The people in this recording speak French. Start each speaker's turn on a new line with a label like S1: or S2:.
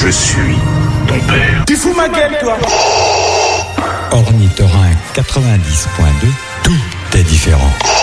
S1: Je suis ton père.
S2: Tu fous ma gueule, toi.
S3: Ornithorynque 90.2, tout est différent.